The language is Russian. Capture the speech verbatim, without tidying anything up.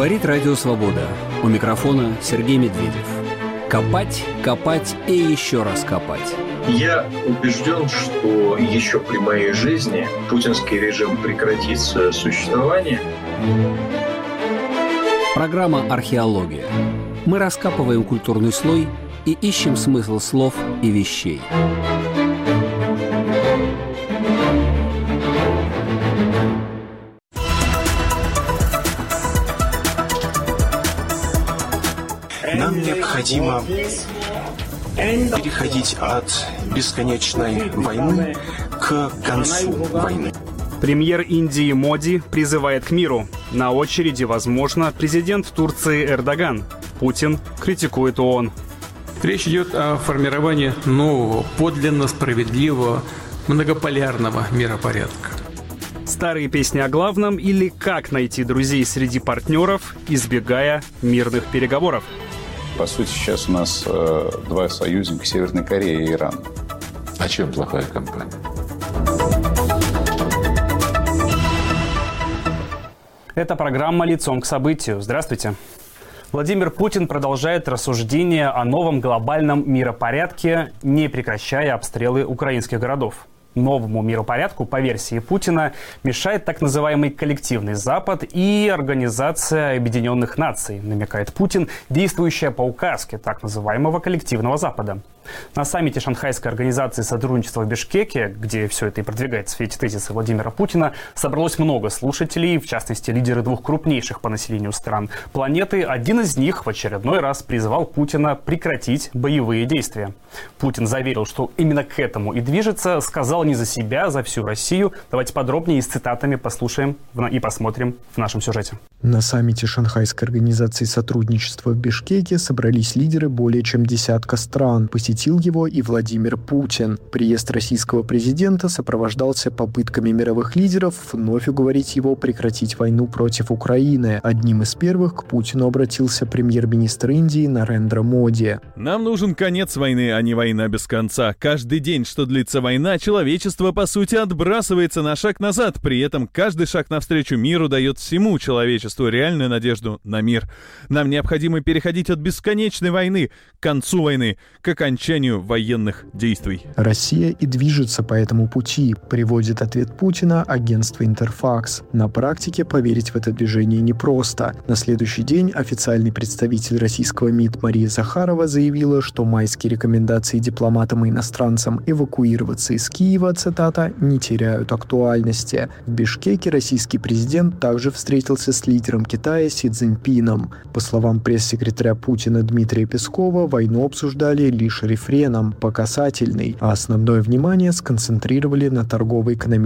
Говорит Радио Свобода. У микрофона Сергей Медведев. Копать, копать и еще раз копать. Я убежден, что еще при моей жизни путинский режим прекратит свое существование. Программа «Археология». Мы раскапываем культурный слой и ищем смысл слов и вещей. Нам необходимо переходить от бесконечной войны к концу войны. Премьер Индии Моди призывает к миру. На очереди, возможно, президент Турции Эрдоган. Путин критикует ООН. Речь идет о формировании нового, подлинно справедливого, многополярного миропорядка. Старые песни о главном или как найти друзей среди партнеров, избегая мирных переговоров. По сути, сейчас у нас э, два союзника — Северная Корея и Иран. А чем плохая компания? Это программа «Лицом к событию». Здравствуйте. Владимир Путин продолжает рассуждения о новом глобальном миропорядке, не прекращая обстрелы украинских городов. Новому миропорядку, по версии Путина, мешает так называемый коллективный Запад и Организация Объединенных Наций, намекает Путин, действующая по указке так называемого коллективного Запада. На саммите Шанхайской организации сотрудничества в Бишкеке, где все это и продвигается, все эти тезисы Владимира Путина, собралось много слушателей, в частности, лидеры двух крупнейших по населению стран планеты. Один из них в очередной раз призвал Путина прекратить боевые действия. Путин заверил, что именно к этому и движется, сказал не за себя, а за всю Россию. Давайте подробнее и с цитатами послушаем и посмотрим в нашем сюжете. На саммите Шанхайской организации сотрудничества в Бишкеке собрались лидеры более чем десятка стран. Посетил его и Владимир Путин. Приезд российского президента сопровождался попытками мировых лидеров вновь уговорить его прекратить войну против Украины. Одним из первых к Путину обратился премьер-министр Индии Нарендра Моди. Нам нужен конец войны, а не война без конца. Каждый день, что длится война, человечество, по сути, отбрасывается на шаг назад. При этом каждый шаг навстречу миру дает всему человечеству реальную надежду на мир. Нам необходимо переходить от бесконечной войны к концу войны, к окончанию военных действий. Россия и движется по этому пути, приводит ответ Путина агентство Интерфакс. На практике поверить в это движение непросто. На следующий день официальный представитель российского МИД Мария Захарова заявила, что майские рекомендации дипломатам и иностранцам эвакуироваться из Киева, цитата, не теряют актуальности. В Бишкеке российский президент также встретился с лидером Китая Си Цзиньпином. По словам пресс-секретаря Путина Дмитрия Пескова, войну обсуждали лишь рефреном, по касательной, а основное внимание сконцентрировали на торгово-экономической